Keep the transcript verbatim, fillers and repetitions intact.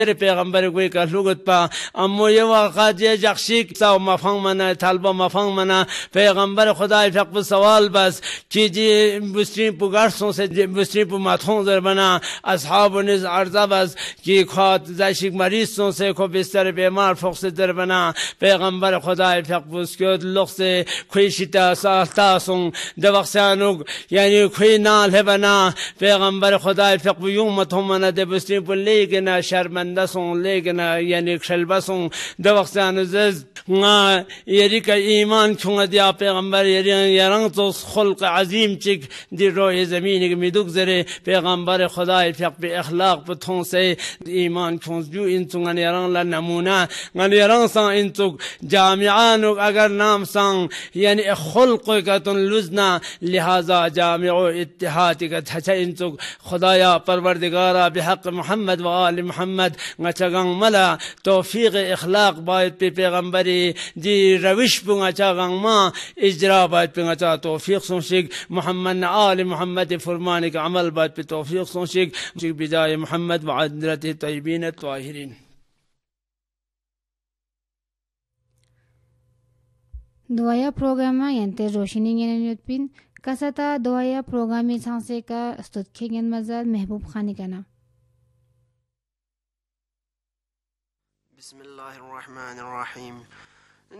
پیغمبر کوئی کا لغت پا امو یہ واقعات یہ جخشیک ساو مفهوم منا طالبہ مفهوم منا پیغمبر خدا فقب سوال بس کی جی بسرین پو گرسوں سے بسرین پو ماتھوں در بنا اصحاب نز عرضہ بس کی خوات زائشک مریضوں سے کو بستر بیمار فوق سے در بنا پیغمبر خدا فقب اسکیوت لغ سے کوئی شتا سالتا سن دوقسانوگ یعنی کوئی نال ہے بنا پیغمبر خدا فقب یوم متھوں منا دے بسرین پو لیگنا شرمن دسون لیکن یعنی شلبسون دو وقت انزز یری کا ایمان کیوں دیا پیغمبر یری یرنگ تو خلق عظیم چک دی روح زمین کی میدوک زرے پیغمبر خدا فق بے اخلاق پتھوں سے ایمان کیوں جو انتوں ان یرنگ لا نمونہ ان یرنگ سان انتوں جامعان اگر نام سان یعنی خلق کا تن لزنا لہذا جامع اتحاد کا تھچا انتوں خدایا پروردگارا بحق محمد و آل محمد ngachang mala توفیق اخلاق باید پی پیغمبری دی روش پو ngachang ما اجرا باید پی ngachang توفیق سنشک محمد آل محمد فرمانے کا عمل باید پی توفیق سنشک بجائے محمد وعدرت طیبین الطاہرین. دعایا پروگرام ینتے روشنی گنیت پین کساتا دعایا پروگرامی سانسے کا استدکھے گن مزاد محبوب خانی کا نام. بسم الله الرحمن الرحيم